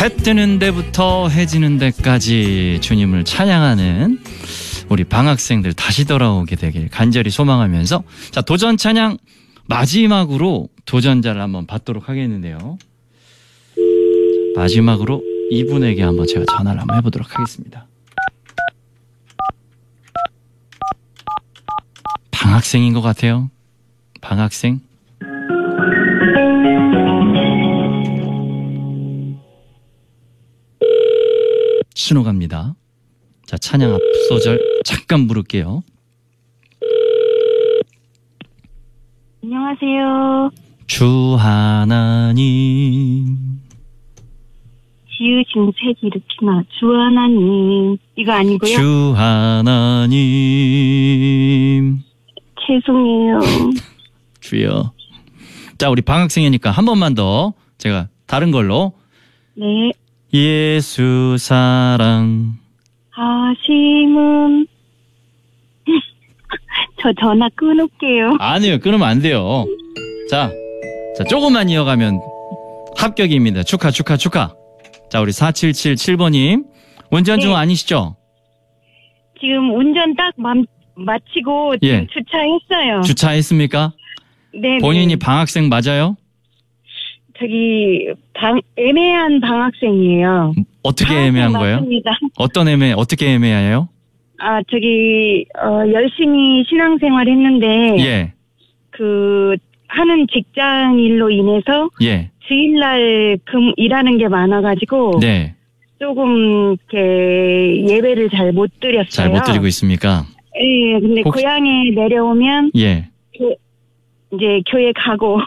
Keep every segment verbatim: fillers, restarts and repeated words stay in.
해 뜨는 데부터 해지는 데까지 주님을 찬양하는 우리 방학생들 다시 돌아오게 되길 간절히 소망하면서, 자, 도전 찬양 마지막으로 도전자를 한번 받도록 하겠는데요. 마지막으로 이분에게 한번 제가 전화를 한번 해보도록 하겠습니다. 방학생인 것 같아요. 방학생. 신호 갑니다. 자, 찬양 앞소절 잠깐 부를게요. 안녕하세요. 주 하나님 지으신 색 일으키나 주 하나님. 이거 아니고요? 주 하나님 죄송해요. 주여. 자, 우리 방학생이니까 한 번만 더 제가 다른 걸로. 네. 예수 사랑 하심은 저 전화 끊을게요. 아니요, 끊으면 안 돼요. 자, 자 조금만 이어가면 합격입니다. 축하 축하 축하. 자, 우리 사칠칠칠 번님 운전 중 네. 아니시죠? 지금 운전 딱 맘, 마치고 지금 예. 주차했어요. 주차했습니까? 네. 본인이 방학생 맞아요? 저기 방, 애매한 방학생이에요. 어떻게 방학생 애매한 거예요? 맞습니다. 어떤 애매, 어떻게 애매해요? 아, 저기 어, 열심히 신앙생활 했는데 예, 그 하는 직장 일로 인해서 예, 주일날 금 일하는 게 많아가지고 네. 조금 이렇게 예배를 잘 못 드렸어요. 잘 못 드리고 있습니까? 예, 근데 혹시- 고향에 내려오면 예. 교- 이제 교회 가고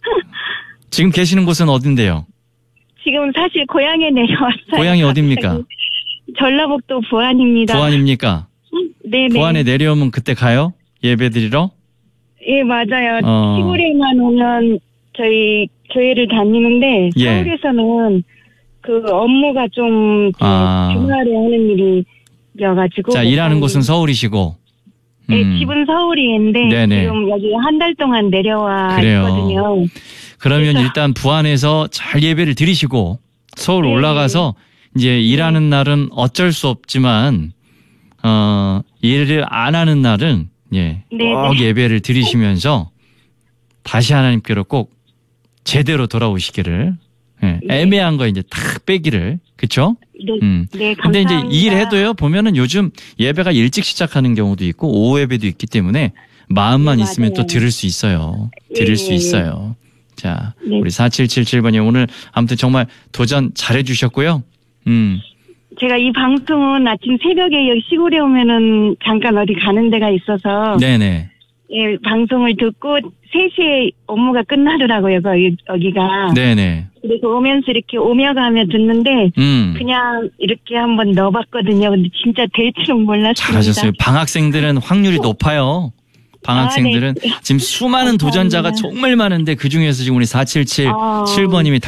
지금 계시는 곳은 어딘데요? 지금 사실 고향에 내려왔어요. 고향이 어딥니까? 전라북도 부안입니다. 부안입니까? 네네. 부안에 내려오면 그때 가요? 예배 드리러? 예, 맞아요. 어. 시골에만 오면 저희 교회를 다니는데 예. 서울에서는 그 업무가 좀 이렇게 아. 주말에 하는 일이어가지고. 자, 일하는 곳은 서울이시고. 네, 음, 집은 서울인데 네네. 지금 여기 한 달 동안 내려와 그래요. 있거든요. 그러면 그래서- 일단 부안에서 잘 예배를 드리시고 서울 네. 올라가서 이제 일하는 날은 어쩔 수 없지만 어, 일을 안 하는 날은 예, 네, 꼭 네. 예배를 드리시면서 다시 하나님께로 꼭 제대로 돌아오시기를. 예, 네. 애매한 거 이제 탁 빼기를. 그쵸? 네, 음. 네, 근데 이제 감사합니다. 일해도요, 보면은 요즘 예배가 일찍 시작하는 경우도 있고, 오후 예배도 있기 때문에 마음만 네, 있으면 또 맞아요. 들을 수 있어요. 들을 네, 수 네, 있어요. 자, 네. 우리 사칠칠칠 번님 오늘 아무튼 정말 도전 잘해주셨고요. 음, 제가 이 방송은 아침 새벽에 여기 시골에 오면은 잠깐 어디 가는 데가 있어서 네네. 예, 방송을 듣고 세 시에 업무가 끝나더라고요, 여기, 여기가. 네네. 그래서 오면서 이렇게 오며 가며 듣는데 음, 그냥 이렇게 한번 넣어봤거든요. 근데 진짜 될 줄은 몰랐습니다. 잘하셨어요. 방학생들은 확률이 높아요. 방학생들은 아, 네. 지금 수많은 감사합니다. 도전자가 정말 많은데 그 중에서 지금 우리 사칠칠칠 아. 번님이